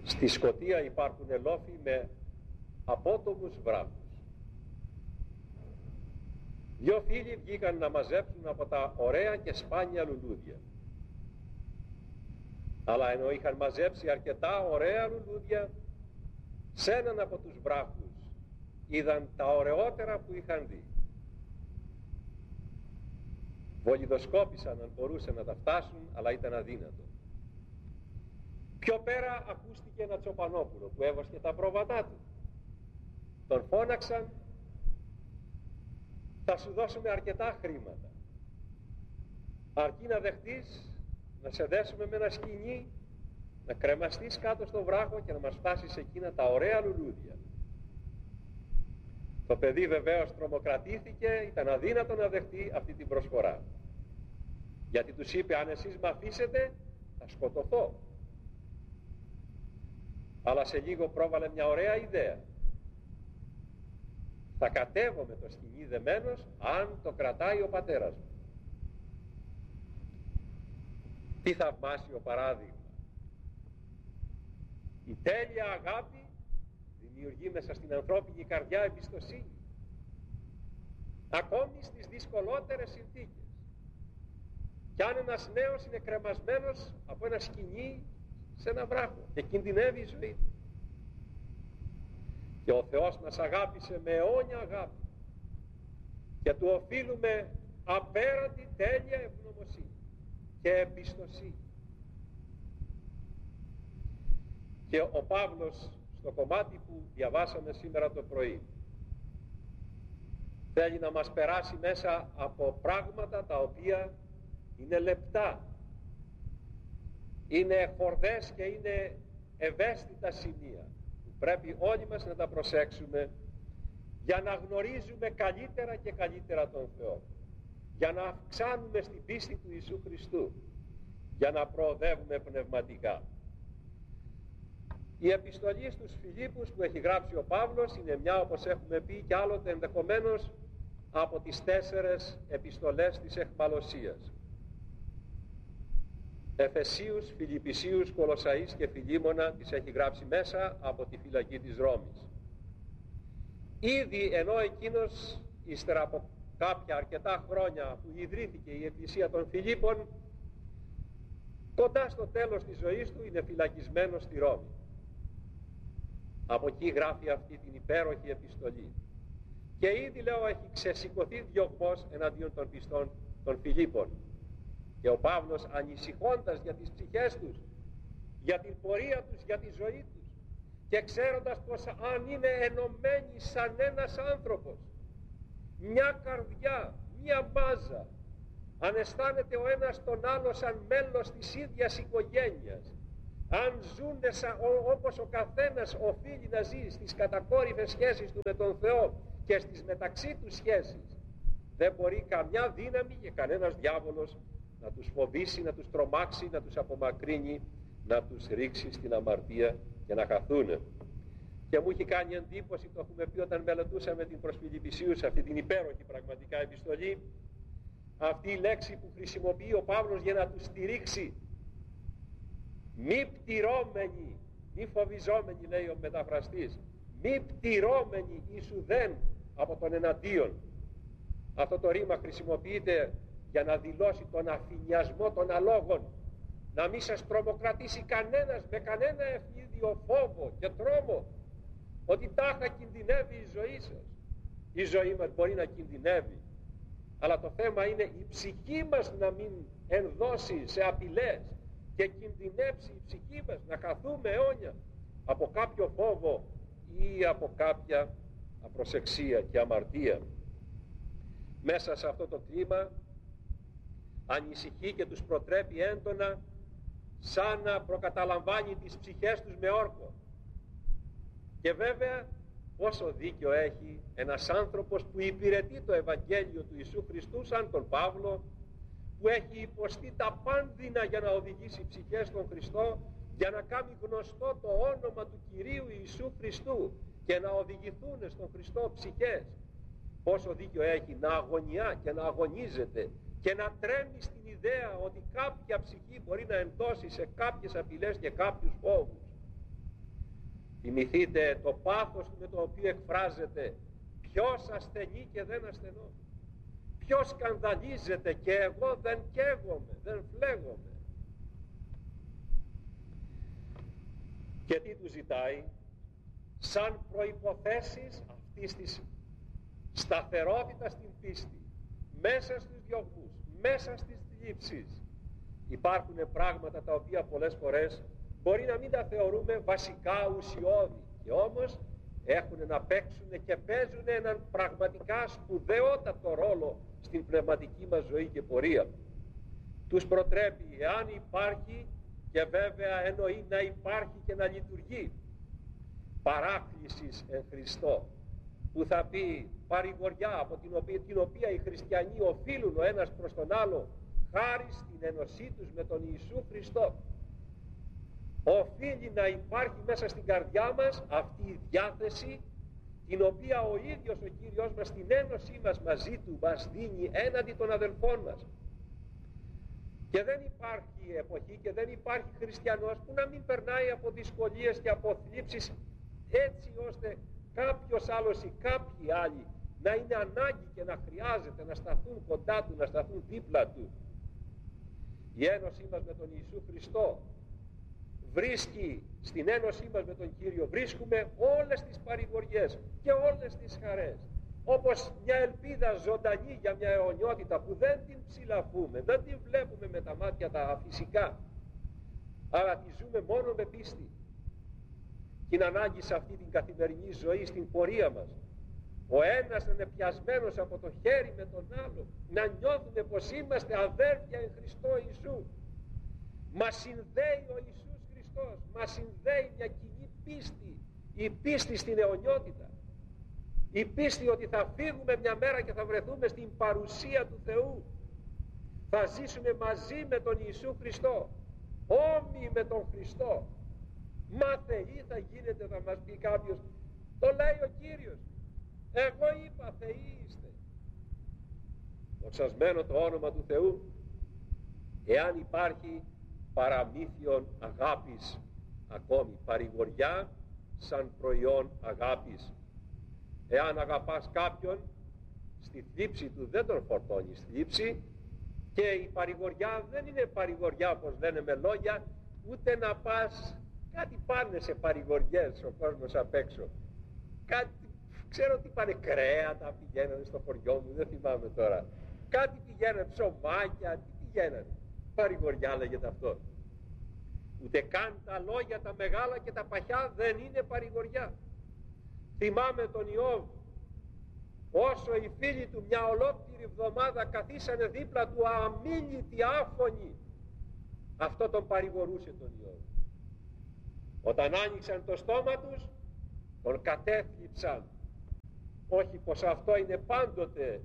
Στη Σκωτία υπάρχουν λόφοι με απότομους βράχους. Δυο φίλοι βγήκαν να μαζέψουν από τα ωραία και σπάνια λουλούδια. Αλλά ενώ είχαν μαζέψει αρκετά ωραία λουλούδια, σε έναν από τους βράχους είδαν τα ωραιότερα που είχαν δει. Βολιδοσκόπησαν αν μπορούσαν να τα φτάσουν, αλλά ήταν αδύνατο. Πιο πέρα ακούστηκε ένα τσοπανόπουλο που έβασκε τα πρόβατά του. Τον φώναξαν, θα σου δώσουμε αρκετά χρήματα, αρκεί να δεχτείς να σε δέσουμε με ένα σκοινί, να κρεμαστείς κάτω στο βράχο και να μας φτάσεις εκείνα τα ωραία λουλούδια. Το παιδί βεβαίως τρομοκρατήθηκε, ήταν αδύνατο να δεχτεί αυτή την προσφορά, γιατί τους είπε, αν εσείς με αφήσετε θα σκοτωθώ. Αλλά σε λίγο πρόβαλε μια ωραία ιδέα. Θα κατέβω με το σκοινί δεμένος αν το κρατάει ο πατέρας μου. Τι θαυμάσιο παράδειγμα. Η τέλεια αγάπη δημιουργεί μέσα στην ανθρώπινη καρδιά εμπιστοσύνη, ακόμη στις δυσκολότερες συνθήκες. Κι αν ένας νέος είναι κρεμασμένος από ένα σκοινί σε ένα βράχο και κινδυνεύει η ζωή του, και ο Θεός μας αγάπησε με αιώνια αγάπη και του οφείλουμε απέραντη τέλεια ευγνωμοσύνη και εμπιστοσύνη. Και ο Παύλος στο κομμάτι που διαβάσαμε σήμερα το πρωί θέλει να μας περάσει μέσα από πράγματα τα οποία είναι λεπτά, είναι χορδές και είναι ευαίσθητα σημεία που πρέπει όλοι μας να τα προσέξουμε για να γνωρίζουμε καλύτερα και καλύτερα τον Θεό, για να αυξάνουμε στην πίστη του Ιησού Χριστού, για να προοδεύουμε πνευματικά. Η επιστολή στους Φιλίππους που έχει γράψει ο Παύλος είναι μια, όπως έχουμε πει και άλλοτε ενδεχομένως, από τις 4 επιστολές της εχμαλωσίας. Εφεσίους, Φιλιππισίους, Κολοσσαείς και Φιλίμωνα τις έχει γράψει μέσα από τη φυλακή της Ρώμης. Ήδη ενώ εκείνος, ύστερα από κάποια αρκετά χρόνια που ιδρύθηκε η Εκκλησία των Φιλίππων, κοντά στο τέλος της ζωής του είναι φυλακισμένος στη Ρώμη. Από εκεί γράφει αυτή την υπέροχη επιστολή. Και ήδη, λέω, έχει ξεσηκωθεί διωγμός εναντίον των πιστών των Φιλίππων. Και ο Παύλος, ανησυχώντας για τις ψυχές τους, για την πορεία τους, για τη ζωή τους, και ξέροντας πως αν είναι ενωμένοι σαν ένας άνθρωπος, μια καρδιά, μια μάζα, αν αισθάνεται ο ένας τον άλλο σαν μέλος της ίδιας οικογένειας, αν ζουν όπως ο καθένας οφείλει να ζει στις κατακόρυφες σχέσεις του με τον Θεό και στις μεταξύ τους σχέσεις, δεν μπορεί καμιά δύναμη και κανένας διάβολος να τους φοβήσει, να τους τρομάξει, να τους απομακρύνει, να τους ρίξει στην αμαρτία και να χαθούν. Και μου έχει κάνει εντύπωση, το έχουμε πει όταν μελετούσαμε την προς Φιλιππισίους, αυτή την υπέροχη πραγματικά επιστολή, αυτή η λέξη που χρησιμοποιεί ο Παύλος για να τους στηρίξει. Μη πτυρώμενοι, μη φοβιζόμενοι, λέει ο μεταφραστής, μη πτυρώμενοι ισουδέν από τον εναντίον. Αυτό το ρήμα χρησιμοποιείται για να δηλώσει τον αφηνιασμό των αλόγων, να μην σας τρομοκρατήσει κανένας με κανένα ευνίδιο φόβο και τρόμο ότι τάχα κινδυνεύει η ζωή σας. Η ζωή μας μπορεί να κινδυνεύει, αλλά το θέμα είναι η ψυχή μας να μην ενδώσει σε απειλές και κινδυνεύσει η ψυχή μας, να χαθούμε αιώνια από κάποιο φόβο ή από κάποια απροσεξία και αμαρτία. Μέσα σε αυτό το κλίμα ανησυχεί και τους προτρέπει έντονα, σαν να προκαταλαμβάνει τις ψυχές τους με όρκο. Και βέβαια πόσο δίκιο έχει ένας άνθρωπος που υπηρετεί το Ευαγγέλιο του Ιησού Χριστού, σαν τον Παύλο, που έχει υποστεί τα πάνδυνα για να οδηγήσει ψυχές στον Χριστό, για να κάνει γνωστό το όνομα του Κυρίου Ιησού Χριστού και να οδηγηθούν στον Χριστό ψυχές. Πόσο δίκιο έχει να αγωνιά και να αγωνίζεται και να τρέμει στην ιδέα ότι κάποια ψυχή μπορεί να εντώσει σε κάποιες απειλές και κάποιους φόβους. Θυμηθείτε το πάθος του με το οποίο εκφράζεται. Ποιος ασθενεί και δεν ασθενώ? Ποιος σκανδαλίζεται και εγώ δεν καίγομαι, δεν φλέγομαι? Και τι του ζητάει? Σαν προϋποθέσεις αυτής της σταθερότητας στην πίστη, μέσα στους διωγμούς, μέσα στις θλίψεις, υπάρχουν πράγματα τα οποία πολλές φορές μπορεί να μην τα θεωρούμε βασικά ουσιώδη, και όμως έχουν να παίξουν και παίζουν έναν πραγματικά σπουδαιότατο ρόλο στην πνευματική μας ζωή και πορεία. Τους προτρέπει, εάν υπάρχει, και βέβαια εννοεί να υπάρχει και να λειτουργεί, παράκλησης εν Χριστώ, που θα πει παρηγοριά από την οποία οι χριστιανοί οφείλουν ο ένας προς τον άλλο χάρη στην ένωσή τους με τον Ιησού Χριστό. Οφείλει να υπάρχει μέσα στην καρδιά μας αυτή η διάθεση, την οποία ο ίδιος ο Κύριος μας στην ένωσή μας μαζί του μας δίνει έναντι των αδελφών μας. Και δεν υπάρχει εποχή και δεν υπάρχει χριστιανός που να μην περνάει από δυσκολίες και από θλίψεις, έτσι ώστε κάποιος άλλος ή κάποιοι άλλοι να είναι ανάγκη και να χρειάζεται να σταθούν κοντά του, να σταθούν δίπλα του. Η ένωσή μας με τον Ιησού Χριστό βρίσκει, στην ένωσή μας με τον Κύριο βρίσκουμε όλες τις παρηγοριές και όλες τις χαρές, όπως μια ελπίδα ζωντανή για μια αιωνιότητα που δεν την ψηλαφούμε, δεν την βλέπουμε με τα μάτια τα φυσικά, αλλά τη ζούμε μόνο με πίστη. Την ανάγκη σε αυτή την καθημερινή ζωή, στην πορεία μας, ο ένας να είναι πιασμένος από το χέρι με τον άλλο, να νιώθουμε πως είμαστε αδέρφια εν Χριστώ Ιησού. Μας συνδέει ο Ιησούς Χριστός, μας συνδέει μια κοινή πίστη, η πίστη στην αιωνιότητα, η πίστη ότι θα φύγουμε μια μέρα και θα βρεθούμε στην παρουσία του Θεού, θα ζήσουμε μαζί με τον Ιησού Χριστό, όμοιοι με τον Χριστό. Μα Θεοί θα γίνετε, θα μας πει κάποιος. Το λέει ο Κύριος, εγώ είπα Θεοί είστε. Δοξασμένο το όνομα του Θεού. Εάν υπάρχει παραμύθιον αγάπης, ακόμη παρηγοριά σαν προϊόν αγάπης, εάν αγαπάς κάποιον, στη θλίψη του δεν τον φορτώνεις θλίψη, και η παρηγοριά δεν είναι παρηγοριά όπως λένε με λόγια, ούτε να πας. Κάτι πάνε σε παρηγοριές ο κόσμος απ' έξω. Κάτι, ξέρω τι πάνε, κρέατα πηγαίνανε στο χωριό μου, δεν θυμάμαι τώρα. Κάτι πηγαίνανε, ψωμάκια, τι πηγαίνανε. Παρηγοριά λέγεται αυτό. Ούτε καν τα λόγια τα μεγάλα και τα παχιά δεν είναι παρηγοριά. Θυμάμαι τον Ιώβ, όσο οι φίλοι του μια ολόκληρη εβδομάδα καθίσανε δίπλα του αμίλητοι άφωνοι, αυτό τον παρηγορούσε τον Ιώβ. Όταν άνοιξαν το στόμα τους, τον κατέθλιψαν. Όχι πως αυτό είναι πάντοτε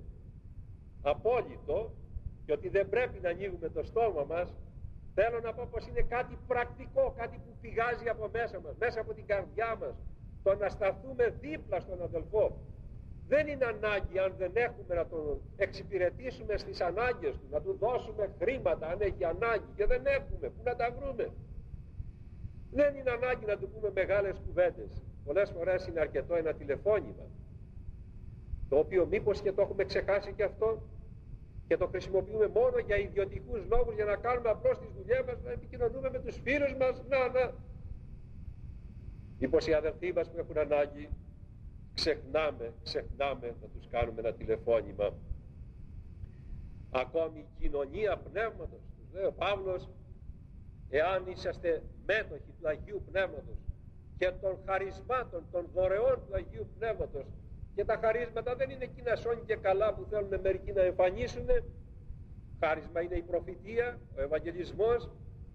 απόλυτο και ότι δεν πρέπει να ανοίγουμε το στόμα μας. Θέλω να πω πως είναι κάτι πρακτικό, κάτι που πηγάζει από μέσα μας, μέσα από την καρδιά μας, το να σταθούμε δίπλα στον αδελφό. Δεν είναι ανάγκη, αν δεν έχουμε, να τον εξυπηρετήσουμε στις ανάγκες του, να του δώσουμε χρήματα αν έχει ανάγκη, και δεν έχουμε, πού να τα βρούμε. Δεν είναι ανάγκη να του πούμε μεγάλες κουβέντες. Πολλές φορές είναι αρκετό ένα τηλεφώνημα, το οποίο μήπως και το έχουμε ξεχάσει και αυτό και το χρησιμοποιούμε μόνο για ιδιωτικούς λόγους, για να κάνουμε απλώς τις δουλειές μας, να επικοινωνούμε με τους φίλους μας. Μήπως οι αδελφοί μας που έχουν ανάγκη ξεχνάμε να τους κάνουμε ένα τηλεφώνημα. Ακόμη η κοινωνία πνεύματος, τους λέει ο Παύλος, εάν είσαστε μέτοχοι του Αγίου Πνεύματος και των χαρισμάτων, των δωρεών του Αγίου Πνεύματος, και τα χαρίσματα δεν είναι εκείνα σώνει και καλά που θέλουν μερικοί να εμφανίσουν. Χάρισμα είναι η προφητεία, ο ευαγγελισμός,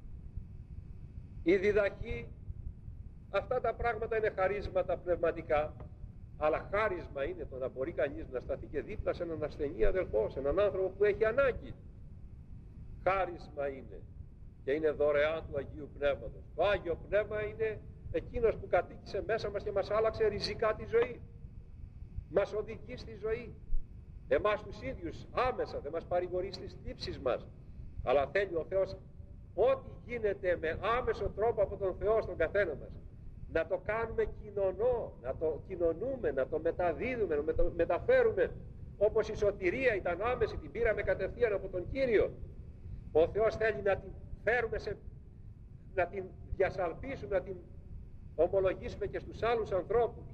η διδαχή. Αυτά τα πράγματα είναι χαρίσματα πνευματικά, αλλά χάρισμα είναι το να μπορεί κανείς να σταθεί και δίπλα σε έναν ασθενή αδελφό, σε έναν άνθρωπο που έχει ανάγκη. Χάρισμα είναι και είναι δωρεά του Αγίου Πνεύματος. Το Άγιο Πνεύμα είναι εκείνος που κατοίκησε μέσα μας και μας άλλαξε ριζικά τη ζωή. Μας οδηγεί στη ζωή. Εμάς τους ίδιους άμεσα δεν μας παρηγορεί στις θλίψεις μας, αλλά θέλει ο Θεός ό,τι γίνεται με άμεσο τρόπο από τον Θεό στον καθένα μας να το κάνουμε κοινωνό, να το κοινωνούμε, να το μεταδίδουμε, να το μεταφέρουμε, όπως η σωτηρία ήταν άμεση, την πήραμε κατευθείαν από τον Κύριο. Ο Θεός θέλει να την φέρουμε να την διασαλπίσουμε, να την ομολογήσουμε και στους άλλους ανθρώπους.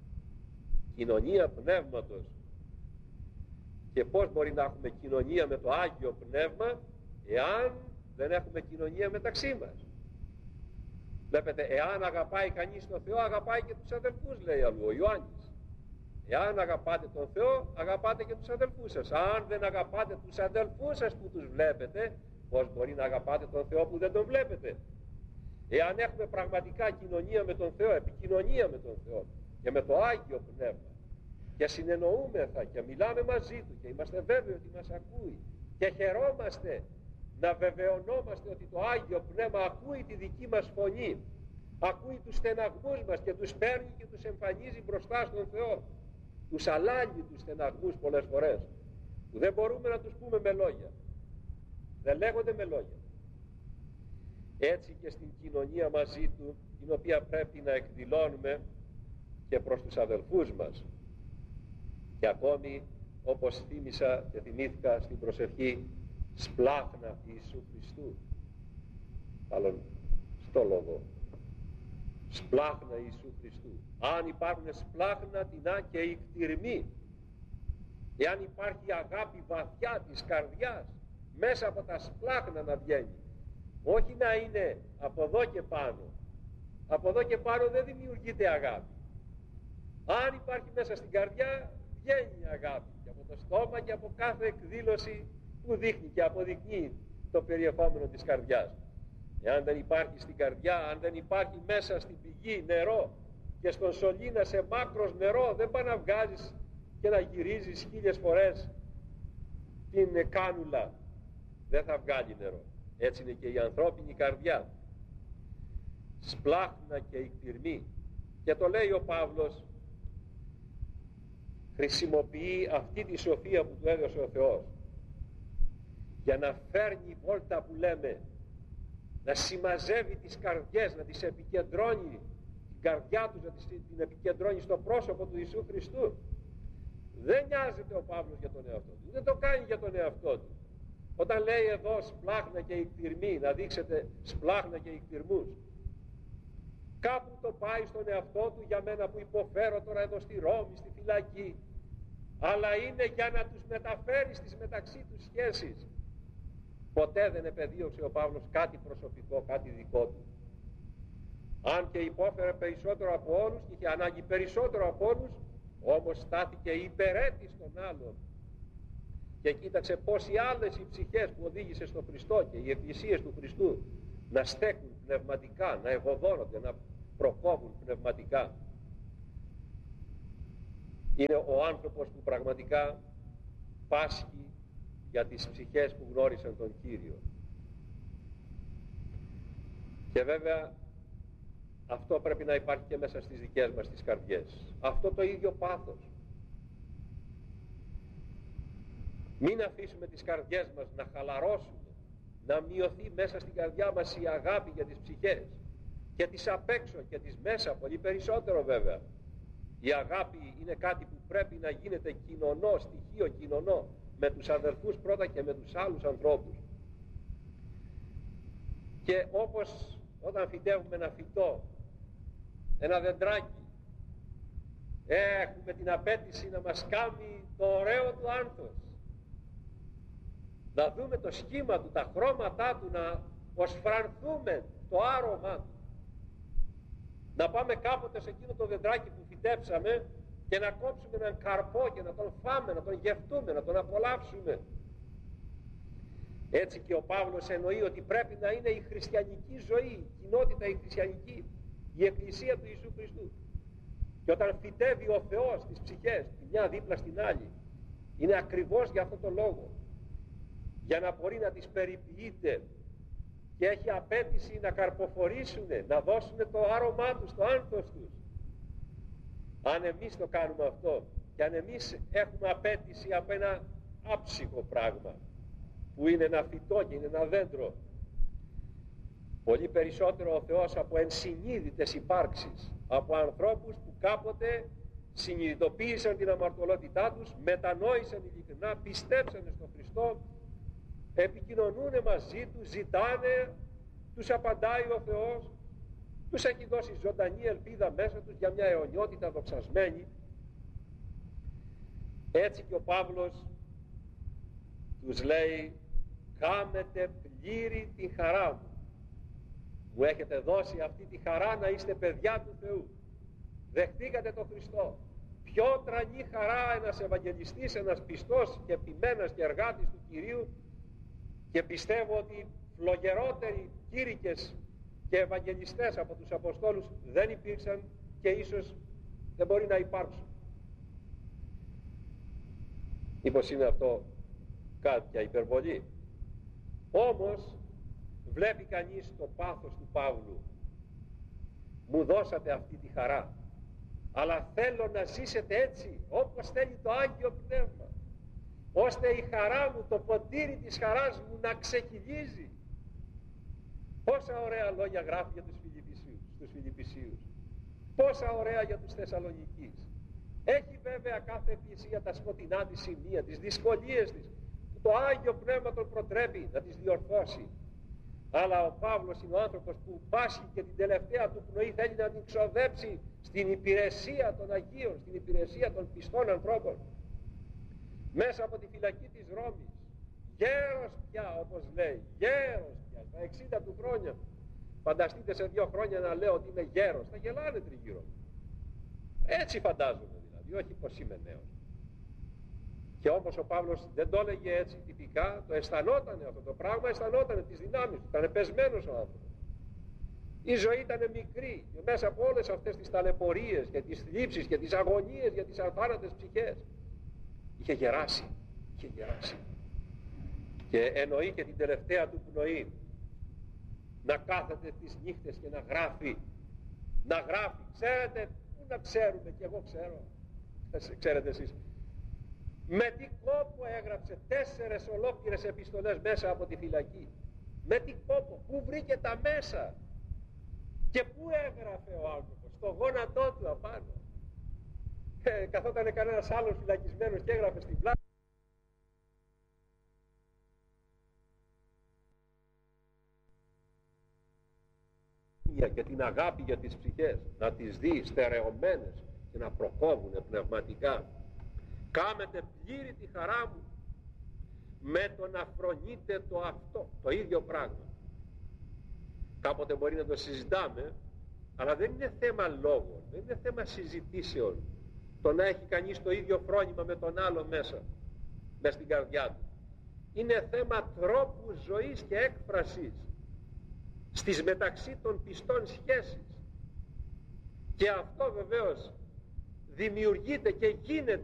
Κοινωνία πνεύματος. Και πώς μπορεί να έχουμε κοινωνία με το Άγιο Πνεύμα εάν δεν έχουμε κοινωνία μεταξύ μας? Βλέπετε, εάν αγαπάει κανείς τον Θεό, αγαπάει και τους αδελφούς, λέει αλλού ο Ιωάννης. Εάν αγαπάτε τον Θεό, αγαπάτε και τους αδελφούς σας. Αν δεν αγαπάτε τους αδελφούς σας που τους βλέπετε, πώς μπορεί να αγαπάτε τον Θεό που δεν τον βλέπετε? Εάν έχουμε πραγματικά κοινωνία με τον Θεό, επικοινωνία με τον Θεό και με το Άγιο Πνεύμα, και συνεννοούμεθα και μιλάμε μαζί Του και είμαστε βέβαιοι ότι μας ακούει και χαιρόμαστε να βεβαιωνόμαστε ότι το Άγιο Πνεύμα ακούει τη δική μας φωνή, ακούει τους στεναγμούς μας και τους παίρνει και τους εμφανίζει μπροστά στον Θεό, τους αλλάζει τους στεναγμούς πολλές φορές που δεν μπορούμε να τους πούμε με λόγια, δεν λέγονται με λόγια. Έτσι και στην κοινωνία μαζί Του, την οποία πρέπει να εκδηλώνουμε και προς τους αδελφούς μας. Και ακόμη, όπως θύμισα και θυμήθηκα στην προσευχή, σπλάχνα Ιησού Χριστού, άλλον στο λόγο, σπλάχνα Ιησού Χριστού. Αν υπάρχουν σπλάχνα τεινά και ικτηρμή, εάν υπάρχει αγάπη βαθιά της καρδιάς, μέσα από τα σπλάχνα να βγαίνει, όχι να είναι από εδώ και πάνω. Από εδώ και πάνω δεν δημιουργείται αγάπη. Αν υπάρχει μέσα στην καρδιά, βγαίνει η αγάπη και από το στόμα και από κάθε εκδήλωση που δείχνει και αποδεικνύει το περιεχόμενο της καρδιάς. Εάν δεν υπάρχει στην καρδιά, αν δεν υπάρχει μέσα στην πηγή νερό και στον σωλήνα σε μάκρος νερό, δεν πάει να βγάζεις και να γυρίζεις 1000 φορές την κάνουλα, δεν θα βγάλει νερό. Έτσι είναι και η ανθρώπινη καρδιά, σπλάχνα και ικτηρμή. Και το λέει ο Παύλος, χρησιμοποιεί αυτή τη σοφία που του έδωσε ο Θεός για να φέρνει βόλτα που λέμε, να συμμαζεύει τις καρδιές, να τις επικεντρώνει, την καρδιά τους να την επικεντρώνει στο πρόσωπο του Ιησού Χριστού. Δεν νοιάζεται ο Παύλος για τον εαυτό του, δεν το κάνει για τον εαυτό του. Όταν λέει εδώ σπλάχνα και ικτηρμή, να δείξετε σπλάχνα και ικτηρμούς, κάπου το πάει στον εαυτό του, για μένα που υποφέρω τώρα εδώ στη Ρώμη, στη φυλακή, αλλά είναι για να τους μεταφέρει στις μεταξύ τους σχέσεις. Ποτέ δεν επεδίωξε ο Παύλος κάτι προσωπικό, κάτι δικό του. Αν και υπόφερε περισσότερο από όλους και είχε ανάγκη περισσότερο από όλους, όμως στάθηκε υπερέτης των άλλων και κοίταξε πως οι άλλες οι ψυχές που οδήγησε στο Χριστό και οι εκκλησίες του Χριστού να στέκουν πνευματικά, να ευωδώνονται, να προκόβουν πνευματικά. Είναι ο άνθρωπος που πραγματικά πάσχει για τις ψυχές που γνώρισαν τον Κύριο. Και βέβαια αυτό πρέπει να υπάρχει και μέσα στις δικές μας τις καρδιές. Αυτό το ίδιο πάθος. Μην αφήσουμε τις καρδιές μας να χαλαρώσουν, να μειωθεί μέσα στην καρδιά μας η αγάπη για τις ψυχές και τις απ' έξω και τις μέσα, πολύ περισσότερο βέβαια. Η αγάπη είναι κάτι που πρέπει να γίνεται κοινωνό, στοιχείο κοινωνό, με τους αδελφούς πρώτα και με τους άλλους ανθρώπους. Και όπως όταν φυτεύουμε ένα φυτό, ένα δεντράκι, έχουμε την απέτηση να μας κάνει το ωραίο του άνθος, να δούμε το σχήμα του, τα χρώματά του, να οσφρανθούμε το άρωμά του, να πάμε κάποτε σε εκείνο το δεντράκι που φυτέψαμε και να κόψουμε έναν καρπό και να τον φάμε, να τον γευτούμε, να τον απολαύσουμε. Έτσι και ο Παύλος εννοεί ότι πρέπει να είναι η χριστιανική ζωή, η κοινότητα η χριστιανική, η εκκλησία του Ιησού Χριστού. Και όταν φυτεύει ο Θεός τις ψυχές, τη μια δίπλα στην άλλη, είναι ακριβώς για αυτό το λόγο, για να μπορεί να τις περιποιείται και έχει απέτηση να καρποφορήσουν, να δώσουν το άρωμά τους, το άνθος τους. Αν εμείς το κάνουμε αυτό και αν εμείς έχουμε απέτηση από ένα άψυχο πράγμα που είναι ένα φυτό και είναι ένα δέντρο, Πολύ περισσότερο ο Θεός από ενσυνείδητες υπάρξεις, από ανθρώπους που κάποτε συνειδητοποίησαν την αμαρτωλότητά τους, μετανόησαν ειλικρινά, πιστέψανε στον Χριστό, επικοινωνούν μαζί τους, ζητάνε, τους απαντάει ο Θεός, τους έχει δώσει ζωντανή ελπίδα μέσα τους για μια αιωνιότητα δοξασμένη. Έτσι και ο Παύλος τους λέει, κάμετε πλήρη τη χαρά μου. Μου έχετε δώσει αυτή τη χαρά να είστε παιδιά του Θεού. Δεχτήκατε τον Χριστό. Πιο τρανή χαρά ένας Ευαγγελιστής, ένας πιστός και επιμένας και εργάτης του Κυρίου, και πιστεύω ότι φλογερότεροι κήρυκες και Ευαγγελιστές από τους Αποστόλους δεν υπήρξαν και ίσως δεν μπορεί να υπάρξουν. Μήπως είναι αυτό κάποια υπερβολή? Όμως βλέπει κανείς το πάθος του Παύλου. Μου δώσατε αυτή τη χαρά, αλλά θέλω να ζήσετε έτσι όπως θέλει το Άγιο Πνεύμα, ώστε η χαρά μου, το ποτήρι της χαράς μου να ξεκυλίζει. Πόσα ωραία λόγια γράφει για τους Φιλιππισίους, πόσα ωραία για τους Θεσσαλονικείς. Έχει βέβαια κάθε εκκλησία τα σκοτεινά της σημεία, τις δυσκολίες της, που το Άγιο Πνεύμα τον προτρέπει να τις διορθώσει. Αλλά ο Παύλος είναι ο άνθρωπος που πάσχει και την τελευταία του πνοή θέλει να την ξοδέψει στην υπηρεσία των Αγίων, στην υπηρεσία των πιστών ανθρώπων. Μέσα από τη φυλακή της Ρώμης, γέρος πια, όπως λέει, γέρος πια, στα 60 του χρόνια. Φανταστείτε σε 2 χρόνια να λέω ότι είμαι γέρος, θα γελάνε τριγύρω. Έτσι φαντάζομαι δηλαδή, όχι πως είμαι νέος. Και όμως ο Παύλος δεν το έλεγε έτσι τυπικά, το αισθανότανε αυτό το πράγμα, αισθανότανε τις δυνάμεις του, ήταν πεσμένος ο άνθρωπος. Η ζωή ήταν μικρή και μέσα από όλες αυτές τις ταλαιπωρίες και τις θλίψεις και τις αγωνίες για τις αθάνατες ψυχές είχε γεράσει. Και εννοεί και την τελευταία του πνοή να κάθεται τις νύχτες και να γράφει. Ξέρετε, πού να ξέρουμε, και εγώ ξέρω, ξέρετε εσείς, με τι κόπο έγραψε 4 ολόκληρες επιστολές μέσα από τη φυλακή. Με τι κόπο, πού βρήκε τα μέσα και πού έγραφε ο άνθρωπος, στο γόνατό του απάνω. Καθόταν κανένας άλλος φυλακισμένος και έγραφε στην πλάτη. Και την αγάπη για τις ψυχές να τις δει στερεωμένες και να προκόβουν πνευματικά. Κάμετε πλήρη τη χαρά μου με το να φρονείτε το αυτό, το ίδιο πράγμα. Κάποτε μπορεί να το συζητάμε, αλλά δεν είναι θέμα λόγων, δεν είναι θέμα συζητήσεων το να έχει κανείς το ίδιο φρόνημα με τον άλλο μέσα στην καρδιά του. Είναι θέμα τρόπου ζωής και έκφρασης στις μεταξύ των πιστών σχέσεις, και αυτό βεβαίως δημιουργείται και γίνεται